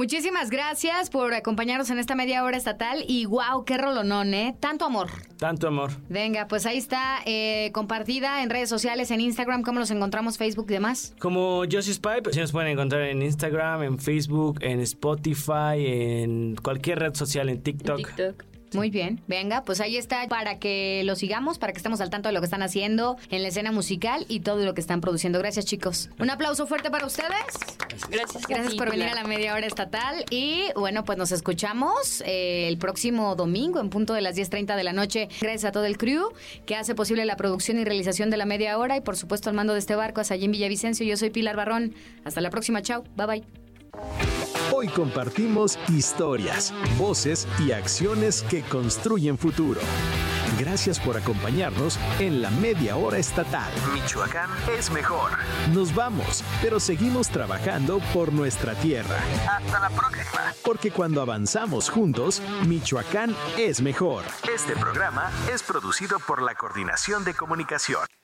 Muchísimas gracias por acompañarnos en esta media hora estatal y wow, qué rolonón, ¿eh? Tanto amor. Tanto amor. Venga, pues ahí está compartida en redes sociales, en Instagram, ¿cómo los encontramos? Facebook y demás. Como Josie's Pipe, sí nos pueden encontrar en Instagram, en Facebook, en Spotify, en cualquier red social, en TikTok. Muy bien, venga, pues ahí está para que lo sigamos, para que estemos al tanto de lo que están haciendo en la escena musical y todo lo que están produciendo. Gracias, chicos. Un aplauso fuerte para ustedes. Gracias por venir a la media hora estatal y bueno, pues nos escuchamos el próximo domingo en punto de las 10:30 de la noche. Gracias a todo el crew que hace posible la producción y realización de la media hora y por supuesto al mando de este barco a Sayín Villavicencio. Yo soy Pilar Barrón. Hasta la próxima, chao, bye bye. Hoy compartimos historias, voces y acciones que construyen futuro. Gracias por acompañarnos en la media hora estatal. Michoacán es mejor. Nos vamos, pero seguimos trabajando por nuestra tierra. Hasta la próxima. Porque cuando avanzamos juntos, Michoacán es mejor. Este programa es producido por la Coordinación de Comunicación.